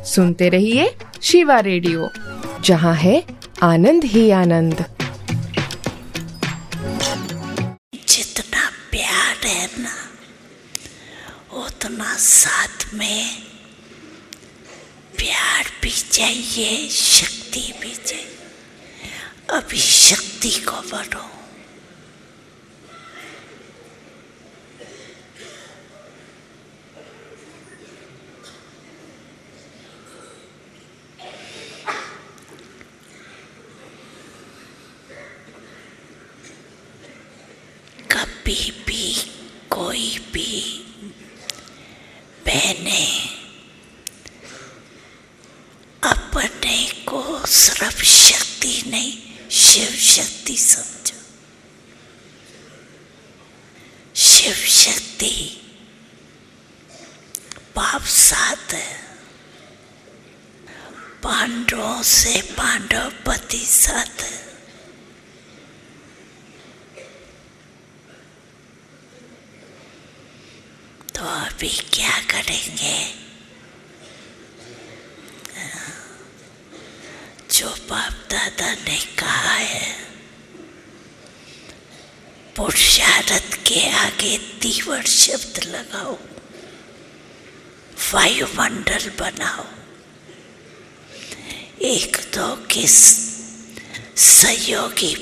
सुनते रहिए शिवा रेडियो, जहाँ है आनंद ही आनंद। जितना प्यार है ना, उतना साथ में प्यार भी चाहिए, शक्ति भी चाहिए। अभी शक्ति को बढ़ो। कभी भी कोई भी बहने अपने को सिर्फ शक्ति नहीं, शिव शक्ति समझो। शिव शक्ति पाप साथ है, पांडवों से पांडव पति साथ है। तो अभी क्या करेंगे? जो बाप दादा ने कहा है, पुरुषार्थ के आगे तीव्र शब्द लगाओ, वायुमंडल बनाओ, एक दो के सहयोगी